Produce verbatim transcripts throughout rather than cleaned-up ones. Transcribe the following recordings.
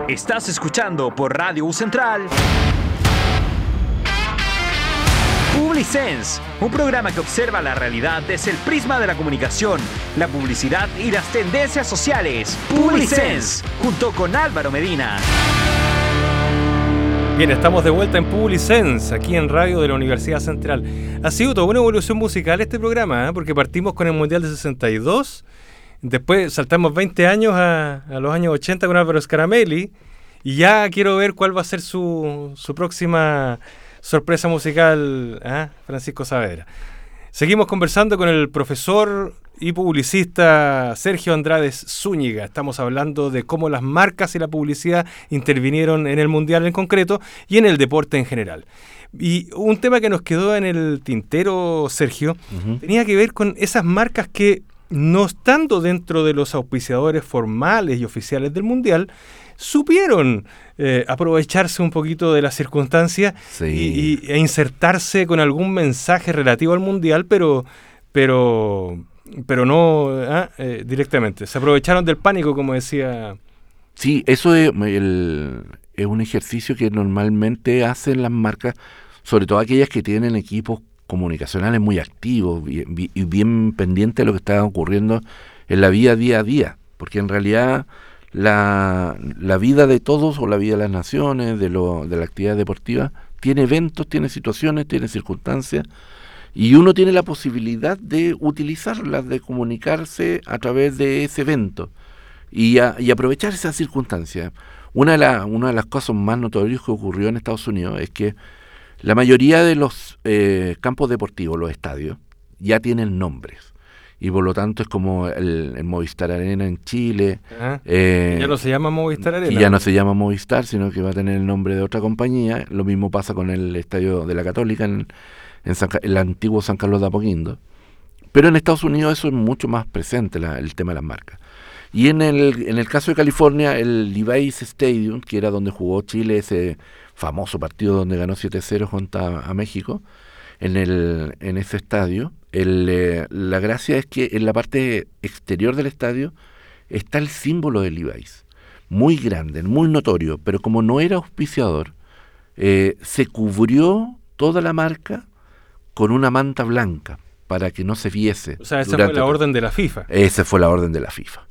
Estás escuchando por Radio U Central Publisense, un programa que observa la realidad desde el prisma de la comunicación, la publicidad y las tendencias sociales. Publisense, junto con Álvaro Medina. Bien, estamos de vuelta en Publisense, aquí en Radio de la Universidad Central. Ha sido toda una evolución musical este programa, ¿eh? Porque partimos con el Mundial de sesenta y dos, después saltamos veinte años a, a los años ochenta con Álvaro Scaramelli, y ya quiero ver cuál va a ser su, su próxima sorpresa musical, ¿eh? Francisco Saavedra. Seguimos conversando con el profesor y publicista Sergio Andrade Zúñiga. Estamos hablando de cómo las marcas y la publicidad intervinieron en el Mundial en concreto y en el deporte en general. Y un tema que nos quedó en el tintero, Sergio, uh-huh. tenía que ver con esas marcas que, no estando dentro de los auspiciadores formales y oficiales del Mundial, supieron eh, aprovecharse un poquito de las circunstancias sí. y, y, e insertarse con algún mensaje relativo al Mundial, pero... pero pero no ¿eh? Eh, directamente. Se aprovecharon del pánico, como decía. Sí, eso es, el, es un ejercicio que normalmente hacen las marcas, sobre todo aquellas que tienen equipos comunicacionales muy activos y bien, bien, bien pendientes de lo que está ocurriendo en la vida día a día, porque en realidad la, la vida de todos o la vida de las naciones, de, lo, de la actividad deportiva, tiene eventos, tiene situaciones, tiene circunstancias, y uno tiene la posibilidad de utilizarlas, de comunicarse a través de ese evento y, a, y aprovechar esas circunstancias. Una de, la, una de las cosas más notorias que ocurrió en Estados Unidos es que la mayoría de los eh, campos deportivos, los estadios, ya tienen nombres. Y por lo tanto es como el, el Movistar Arena en Chile. Ah, eh, ya no se llama Movistar Arena. Y ya no se llama Movistar, sino que va a tener el nombre de otra compañía. Lo mismo pasa con el Estadio de la Católica en En San, el antiguo San Carlos de Apoquindo. Pero en Estados Unidos eso es mucho más presente, la, el tema de las marcas. Y en el, en el caso de California, el Levi's Stadium, que era donde jugó Chile ese famoso partido donde ganó siete cero contra a México, en, el, en ese estadio, el, eh, la gracia es que en la parte exterior del estadio está el símbolo de Levi's, muy grande, muy notorio, pero como no era auspiciador, eh, se cubrió toda la marca con una manta blanca para que no se viese. O sea, esa fue la todo. orden de la FIFA. Esa fue la orden de la FIFA.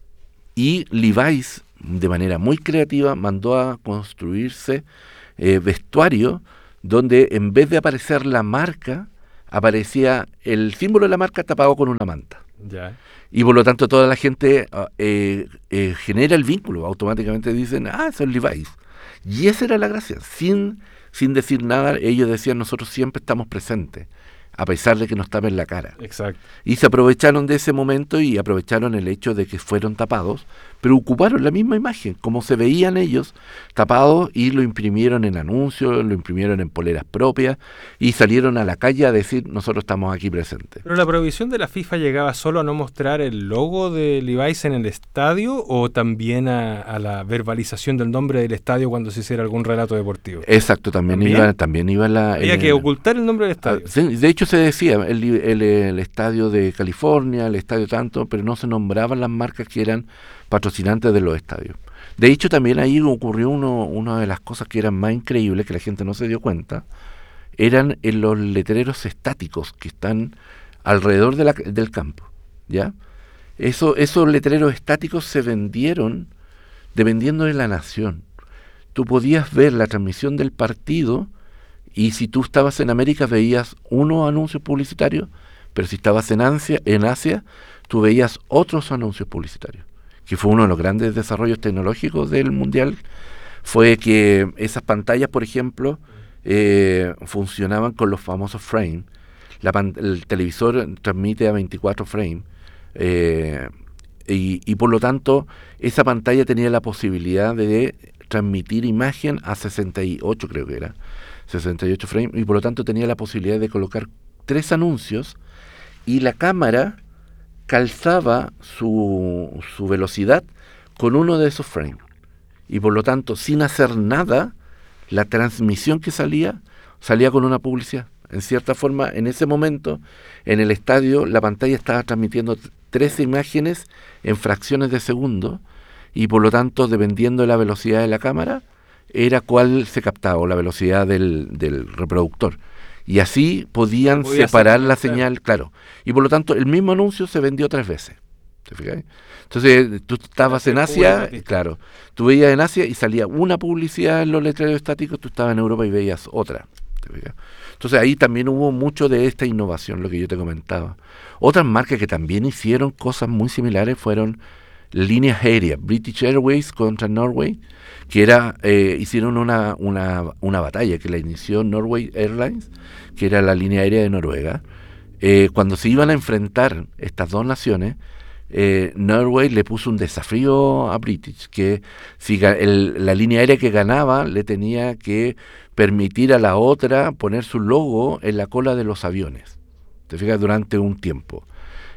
Y Levi's, de manera muy creativa, mandó a construirse eh, vestuario donde en vez de aparecer la marca, aparecía el símbolo de la marca tapado con una manta. Ya. Y por lo tanto toda la gente eh, eh, genera el vínculo. Automáticamente dicen, ah, eso es Levi's. Y esa era la gracia. Sin... Sin decir nada, ellos decían, nosotros siempre estamos presentes, a pesar de que nos tapen la cara. Exacto. Y se aprovecharon de ese momento y aprovecharon el hecho de que fueron tapados, pero ocuparon la misma imagen, como se veían ellos tapados, y lo imprimieron en anuncios, lo imprimieron en poleras propias, y salieron a la calle a decir, nosotros estamos aquí presentes. ¿Pero la prohibición de la FIFA llegaba solo a no mostrar el logo de Levi's en el estadio, o también a, a la verbalización del nombre del estadio cuando se hiciera algún relato deportivo? Exacto, también, ¿También? iba también iba la... Había el, que ocultar el nombre del estadio. De hecho se decía, el, el, el estadio de California, el estadio tanto, pero no se nombraban las marcas que eran patrocinantes de los estadios. De hecho, también ahí ocurrió uno, una de las cosas que eran más increíbles, que la gente no se dio cuenta, eran en los letreros estáticos que están alrededor de la, del campo, ¿ya? Eso, esos letreros estáticos se vendieron dependiendo de la nación. Tú podías ver la transmisión del partido y si tú estabas en América veías unos anuncios publicitarios, pero si estabas en Asia, en Asia tú veías otros anuncios publicitarios, que fue uno de los grandes desarrollos tecnológicos del Mundial, fue que esas pantallas, por ejemplo, eh, funcionaban con los famosos frames. La pan- el televisor transmite a veinticuatro frames, eh, y, y por lo tanto esa pantalla tenía la posibilidad de transmitir imagen a sesenta y ocho, creo que era, sesenta y ocho frames, y por lo tanto tenía la posibilidad de colocar tres anuncios, y la cámara calzaba su, su velocidad con uno de esos frames, y por lo tanto sin hacer nada la transmisión que salía salía con una publicidad. En cierta forma, en ese momento en el estadio la pantalla estaba transmitiendo tres imágenes en fracciones de segundo, y por lo tanto, dependiendo de la velocidad de la cámara, era cuál se captaba, o la velocidad del, del reproductor. Y así podían Podía separar ser, la claro. señal, claro. Y por lo tanto, el mismo anuncio se vendió tres veces. ¿Te fijas? Entonces, tú estabas en Asia, claro, tú veías en Asia y salía una publicidad en los letreros estáticos, tú estabas en Europa y veías otra. ¿Te fijas? Entonces, ahí también hubo mucho de esta innovación, lo que yo te comentaba. Otras marcas que también hicieron cosas muy similares fueron líneas aéreas, British Airways contra Norway, que era eh, hicieron una, una, una batalla que la inició Norway Airlines, que era la línea aérea de Noruega. Eh, cuando se iban a enfrentar estas dos naciones, eh, Norway le puso un desafío a British, que si ga- el, la línea aérea que ganaba le tenía que permitir a la otra poner su logo en la cola de los aviones, te fijas, durante un tiempo.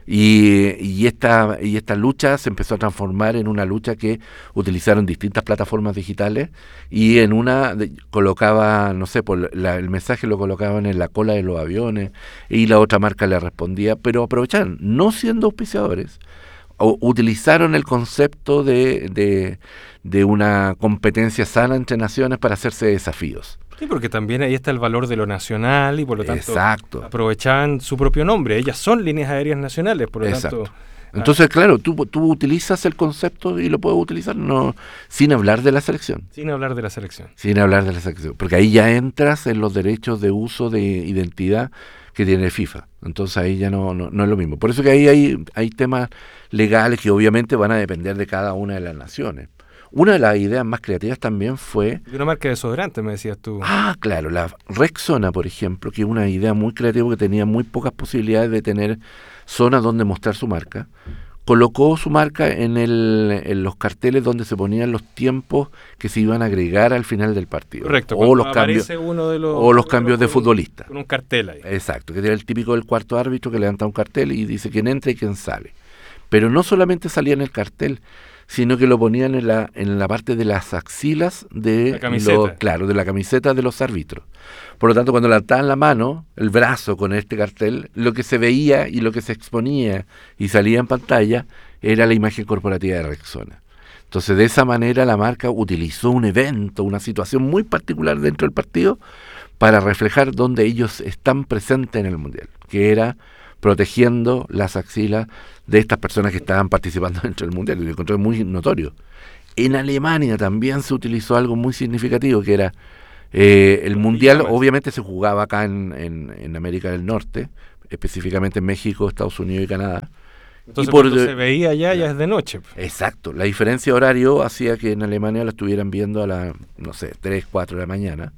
Y, y, esta, y esta lucha se empezó a transformar en una lucha que utilizaron distintas plataformas digitales, y en una de, colocaba, no sé, por la, el mensaje lo colocaban en la cola de los aviones y la otra marca le respondía, pero aprovecharon, no siendo auspiciadores, o, utilizaron el concepto de, de, de una competencia sana entre naciones para hacerse desafíos. Sí, porque también ahí está el valor de lo nacional y por lo tanto Exacto. aprovechaban su propio nombre. Ellas son líneas aéreas nacionales, por lo Exacto. tanto... Entonces, claro, tú, tú utilizas el concepto y lo puedes utilizar no sin hablar de la selección. Sin hablar de la selección. Sin hablar de la selección. Porque ahí ya entras en los derechos de uso de identidad que tiene FIFA. Entonces ahí ya no, no, no es lo mismo. Por eso que ahí hay, hay temas legales que obviamente van a depender de cada una de las naciones. Una de las ideas más creativas también fue... Y una marca de desodorante, me decías tú. Ah, claro, la Rexona, por ejemplo, que es una idea muy creativa que tenía muy pocas posibilidades de tener zonas donde mostrar su marca, colocó su marca en, el, en los carteles donde se ponían los tiempos que se iban a agregar al final del partido. Correcto, o los cambios, uno de los, o los cambios de con, futbolistas. Con un cartel ahí. Exacto, que era el típico del cuarto árbitro que levanta un cartel y dice quién entra y quién sale. Pero no solamente salía en el cartel, sino que lo ponían en la en la parte de las axilas de la los, claro, de la camiseta de los árbitros. Por lo tanto, cuando levantaban la mano, el brazo con este cartel, lo que se veía y lo que se exponía y salía en pantalla era la imagen corporativa de Rexona. Entonces, de esa manera la marca utilizó un evento, una situación muy particular dentro del partido para reflejar dónde ellos están presentes en el Mundial, que era protegiendo las axilas de estas personas que estaban participando dentro del Mundial, y lo encontré muy notorio. En Alemania también se utilizó algo muy significativo, que era eh, el Mundial, obviamente se jugaba acá en, en, en América del Norte, específicamente en México, Estados Unidos y Canadá. Entonces, y por, cuando se veía ya, ya es de noche. Exacto, la diferencia de horario hacía que en Alemania lo estuvieran viendo a las, no sé, tres, cuatro de la mañana,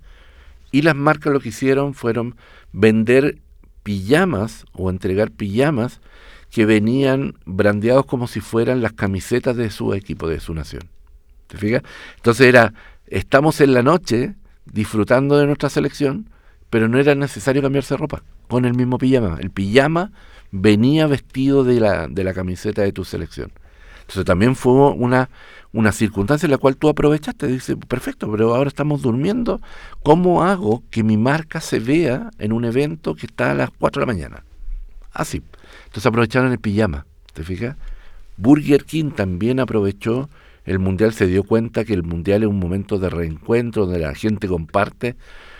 y las marcas lo que hicieron fueron vender pijamas o entregar pijamas que venían brandeados como si fueran las camisetas de su equipo, de su nación. ¿Te fijas? Entonces era, estamos en la noche disfrutando de nuestra selección, pero no era necesario cambiarse ropa con el mismo pijama. El pijama venía vestido de la, de la camiseta de tu selección. Entonces también fue una, una circunstancia en la cual tú aprovechaste. Dices, perfecto, pero ahora estamos durmiendo. ¿Cómo hago que mi marca se vea en un evento que está a las cuatro de la mañana? Así. Entonces aprovecharon el pijama, ¿te fijas? Burger King también aprovechó el Mundial, se dio cuenta que el Mundial es un momento de reencuentro donde la gente comparte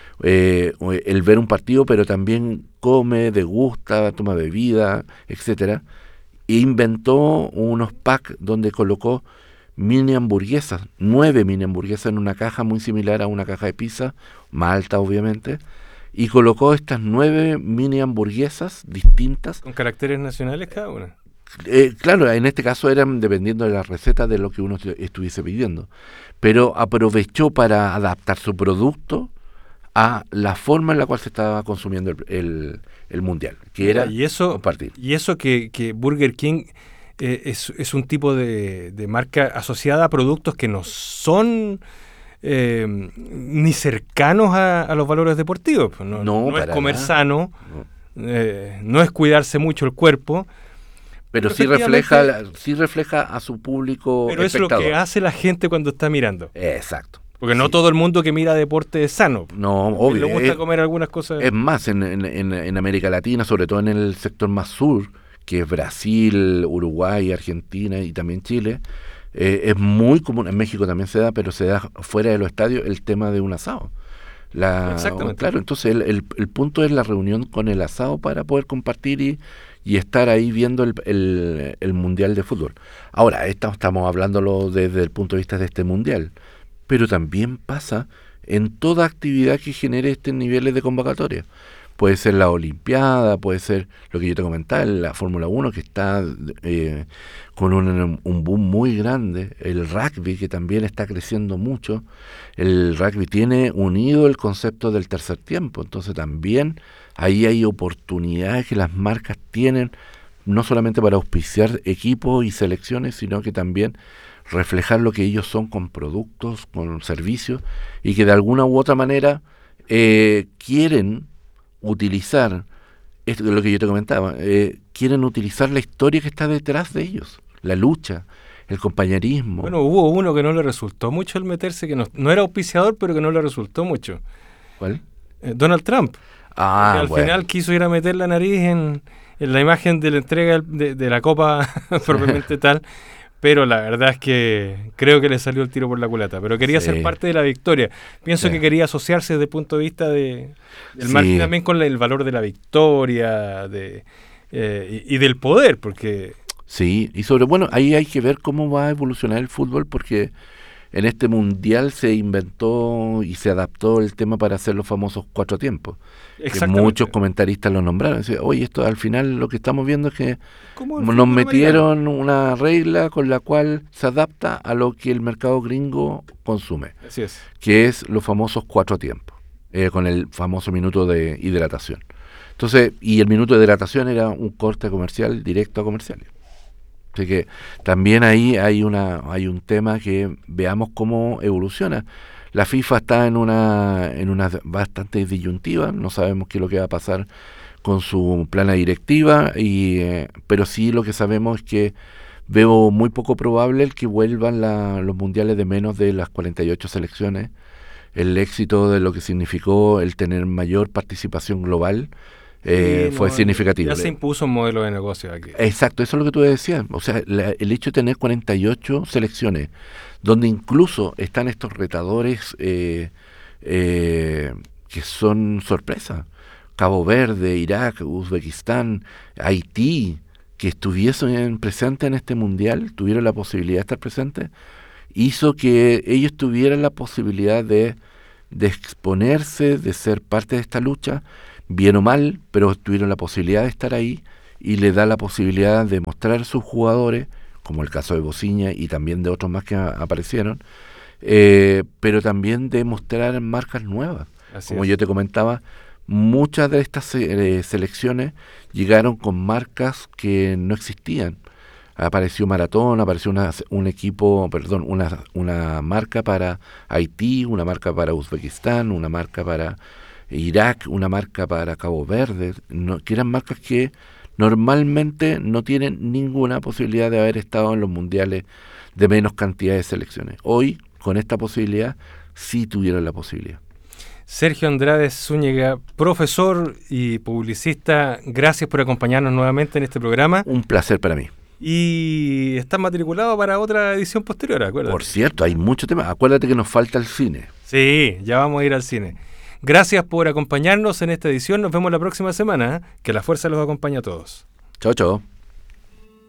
eh, el ver un partido, pero también come, degusta, toma bebida, etcétera. E inventó unos packs donde colocó mini hamburguesas, nueve mini hamburguesas en una caja muy similar a una caja de pizza, más alta obviamente, y colocó estas nueve mini hamburguesas distintas. ¿Con caracteres nacionales cada una? Eh, claro, en este caso eran dependiendo de la receta de lo que uno estuviese pidiendo, pero aprovechó para adaptar su producto a la forma en la cual se estaba consumiendo el, el, el Mundial, que era y eso, compartir. Y eso que, que Burger King eh, es, es un tipo de, de marca asociada a productos que no son... Eh, ni cercanos a, a los valores deportivos. No, no, no es comer nada. sano, no. Eh, no es cuidarse mucho el cuerpo, pero, pero sí refleja sí refleja a su público pero espectador. Es lo que hace la gente cuando está mirando. Exacto. Porque no sí. todo el mundo que mira deporte es sano. No, obvio. Le gusta es, comer algunas cosas. Es más, en, en, en América Latina, sobre todo en el sector más sur, que es Brasil, Uruguay, Argentina y también Chile, Eh, es muy común, en México también se da, pero se da fuera de los estadios el tema de un asado. La, Exactamente. Claro, entonces el, el, el punto es la reunión con el asado para poder compartir y, y estar ahí viendo el, el, el Mundial de Fútbol. Ahora, estamos, estamos hablándolo desde el punto de vista de este Mundial, pero también pasa en toda actividad que genere estos niveles de convocatoria. Puede ser la Olimpiada, puede ser lo que yo te comentaba, la Fórmula uno, que está eh, con un, un boom muy grande, el rugby, que también está creciendo mucho. El rugby tiene unido el concepto del tercer tiempo, entonces también ahí hay oportunidades que las marcas tienen, no solamente para auspiciar equipos y selecciones, sino que también reflejar lo que ellos son con productos, con servicios, y que de alguna u otra manera eh, quieren utilizar, esto es lo que yo te comentaba, eh, quieren utilizar la historia que está detrás de ellos, la lucha, el compañerismo. Bueno, hubo uno que no le resultó mucho el meterse, que no, no era auspiciador, pero que no le resultó mucho. ¿Cuál? Eh, Donald Trump. Ah, que al bueno. final quiso ir a meter la nariz en, en la imagen de la entrega de, de la copa propiamente tal, pero la verdad es que creo que le salió el tiro por la culata, pero quería Sí. ser parte de la victoria. Pienso Sí. que quería asociarse desde el punto de vista de, del Sí. marketing también con la- el valor de la victoria de, eh, y, y del poder, porque Sí, y sobre, bueno, ahí hay que ver cómo va a evolucionar el fútbol, porque en este mundial se inventó y se adaptó el tema para hacer los famosos cuatro tiempos. Que exactamente. muchos comentaristas lo nombraron. Decían, oye, esto al final lo que estamos viendo es que Como el nos fútbol metieron una regla con la cual se adapta a lo que el mercado gringo consume, americano. Así es. que es los famosos cuatro tiempos, eh, con el famoso minuto de hidratación. Entonces, y el minuto de hidratación era un corte comercial directo a comerciales. Así que también ahí hay una hay un tema que veamos cómo evoluciona. La FIFA está en una en una bastante disyuntiva, no sabemos qué es lo que va a pasar con su plana directiva, y eh, pero sí lo que sabemos es que veo muy poco probable el que vuelvan la, los mundiales de menos de las cuarenta y ocho selecciones. El éxito de lo que significó el tener mayor participación global eh, Sí, fue no, significativo. Ya se impuso un modelo de negocio aquí. Exacto, eso es lo que tú decías. O sea, la- el hecho de tener cuarenta y ocho selecciones, donde incluso están estos retadores eh, eh, que son sorpresa. Cabo Verde, Irak, Uzbekistán, Haití, que estuviesen presentes en este mundial, tuvieron la posibilidad de estar presentes, hizo que ellos tuvieran la posibilidad de, de exponerse, de ser parte de esta lucha, bien o mal, pero tuvieron la posibilidad de estar ahí, y le da la posibilidad de mostrar a sus jugadores, como el caso de Bociña y también de otros más que a- aparecieron, eh, pero también de mostrar marcas nuevas. Así Como es. yo te comentaba, muchas de estas eh, selecciones llegaron con marcas que no existían. Apareció Maratón, apareció una, un equipo, perdón, una, una marca para Haití, una marca para Uzbekistán, una marca para Irak, una marca para Cabo Verde, no, que eran marcas que normalmente no tienen ninguna posibilidad de haber estado en los mundiales de menos cantidad de selecciones. Hoy, con esta posibilidad, sí tuvieron la posibilidad. Sergio Andrade Zúñiga, profesor y publicista, gracias por acompañarnos nuevamente en este programa. Un placer para mí. Y estás matriculado para otra edición posterior, acuérdate. Por cierto, hay mucho tema. Acuérdate que nos falta el cine. Sí, ya vamos a ir al cine. Gracias por acompañarnos en esta edición. Nos vemos la próxima semana. ¿eh? Que la fuerza los acompañe a todos. Chao, chao.